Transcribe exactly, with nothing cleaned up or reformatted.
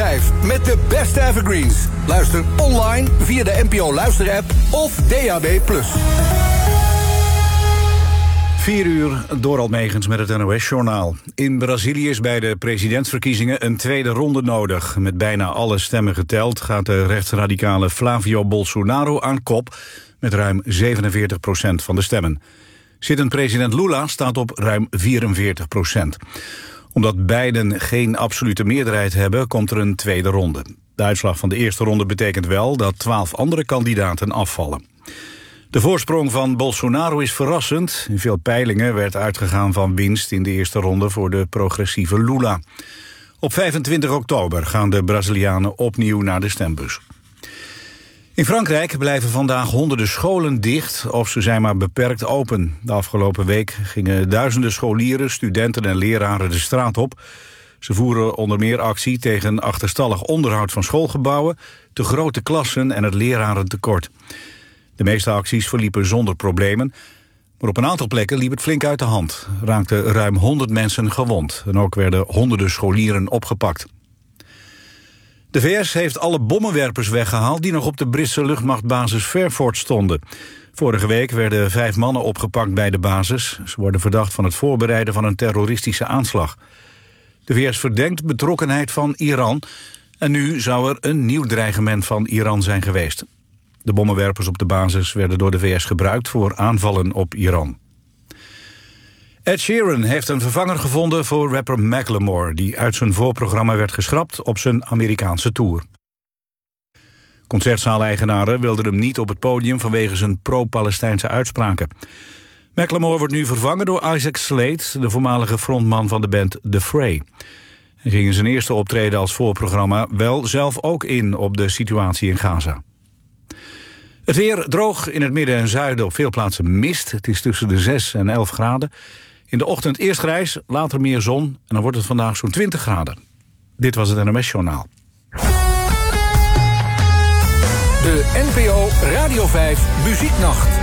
vijf met de beste evergreens. Luister online via de N P O Luisterapp of D A B plus. Vier uur, Dorald Megens met het N O S-journaal. In Brazilië is bij de presidentsverkiezingen een tweede ronde nodig. Met bijna alle stemmen geteld gaat de rechtsradicale Flavio Bolsonaro aan kop... met ruim zevenenveertig procent van de stemmen. Zittend president Lula staat op ruim vierenveertig procent. Omdat beiden geen absolute meerderheid hebben, komt er een tweede ronde. De uitslag van de eerste ronde betekent wel dat twaalf andere kandidaten afvallen. De voorsprong van Bolsonaro is verrassend. In veel peilingen werd uitgegaan van winst in de eerste ronde voor de progressieve Lula. Op vijfentwintig oktober gaan de Brazilianen opnieuw naar de stembus. In Frankrijk blijven vandaag honderden scholen dicht of ze zijn maar beperkt open. De afgelopen week gingen duizenden scholieren, studenten en leraren de straat op. Ze voeren onder meer actie tegen achterstallig onderhoud van schoolgebouwen, te grote klassen en het lerarentekort. De meeste acties verliepen zonder problemen, maar op een aantal plekken liep het flink uit de hand. Er raakten ruim honderd mensen gewond en ook werden honderden scholieren opgepakt. De V S heeft alle bommenwerpers weggehaald die nog op de Britse luchtmachtbasis Fairford stonden. Vorige week werden vijf mannen opgepakt bij de basis. Ze worden verdacht van het voorbereiden van een terroristische aanslag. De V S verdenkt betrokkenheid van Iran en nu zou er een nieuw dreigement van Iran zijn geweest. De bommenwerpers op de basis werden door de V S gebruikt voor aanvallen op Iran. Ed Sheeran heeft een vervanger gevonden voor rapper Macklemore, die uit zijn voorprogramma werd geschrapt op zijn Amerikaanse tour. Concertzaaleigenaren wilden hem niet op het podium vanwege zijn pro-Palestijnse uitspraken. Macklemore wordt nu vervangen door Isaac Slade, de voormalige frontman van de band The Fray. Hij ging in zijn eerste optreden als voorprogramma wel zelf ook in op de situatie in Gaza. Het weer droog, in het midden en zuiden op veel plaatsen mist. Het is tussen de zes en elf graden. In de ochtend eerst grijs, later meer zon en dan wordt het vandaag zo'n twintig graden. Dit was het N O S-journaal. De N P O Radio vijf Muzieknacht.